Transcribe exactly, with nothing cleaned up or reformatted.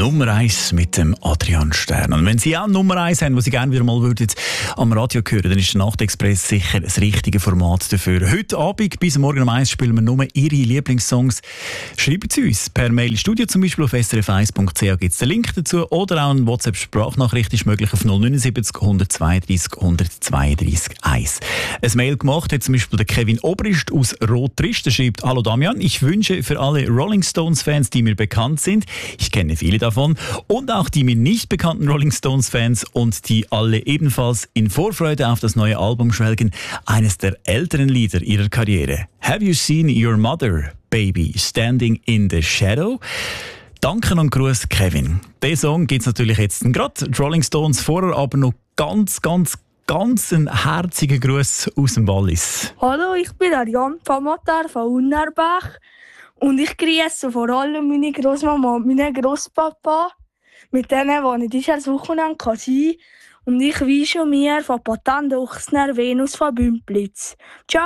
Nummer eins mit dem Adrian Stern. Und wenn Sie auch Nummer eins haben, was Sie gerne wieder mal würden am Radio hören, dann ist der Nachtexpress sicher das richtige Format dafür. Heute Abend bis morgen um eins spielen wir nur Ihre Lieblingssongs. Schreiben Sie uns per Mail ins Studio, zum Beispiel auf s r f eins punkt c h gibt es den Link dazu, oder auch eine WhatsApp-Sprachnachricht ist möglich auf null neun sieben null eins zwei drei null zwei drei eins. Ein Mail gemacht hat zum Beispiel der Kevin Obrist aus Rotrist. Der schreibt: Hallo Damian, ich wünsche für alle Rolling Stones-Fans, die mir bekannt sind, ich kenne viele davon, und auch die mir nicht bekannten Rolling Stones-Fans und die alle ebenfalls in Vorfreude auf das neue Album schwelgen, eines der älteren Lieder ihrer Karriere. Have you seen your mother, baby, standing in the shadow? Danke und Gruß, Kevin. Den Song gibt es natürlich jetzt gerade die Rolling Stones vorher, aber noch ganz, ganz, ganz einen herzigen Gruß aus dem Wallis. Hallo, ich bin der Jan Pamatar von Unnerbach und ich grüße vor allem meine Großmama und meinen Großpapa, mit denen wo ich dieses Wochenende sein kann. Und ich wünsche mir von Patent Ochsner Venus von Bümplitz. Ciao!